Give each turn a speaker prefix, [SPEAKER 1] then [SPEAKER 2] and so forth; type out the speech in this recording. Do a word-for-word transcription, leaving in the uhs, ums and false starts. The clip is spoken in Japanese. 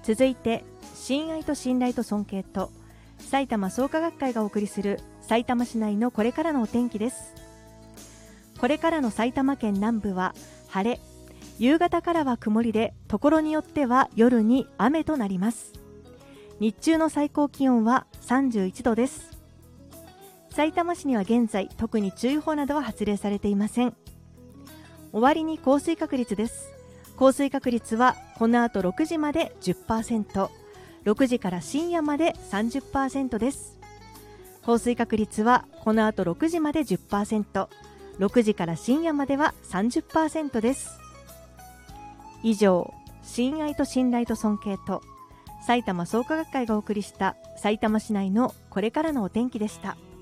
[SPEAKER 1] 続いて、親愛と信頼と尊敬と埼玉創価学会がお送りするさいたま市内のこれからのお天気です。これからの埼玉県南部は晴れ、夕方からは曇りで、ところによっては夜に雨となります。日中の最高気温はさんじゅういちどです。さいたま市には現在特に注意報などは発令されていません。終わりに降水確率です。降水確率はこの後ろくじまで じゅっパーセント、ろくじから深夜まで さんじゅっパーセント です。降水確率はこの後ろくじまで じゅっパーセント、ろくじから深夜までは さんじゅっパーセント です。以上、親愛と信頼と尊敬と埼玉創価学会がお送りしたさいたま市内のこれからのお天気でした。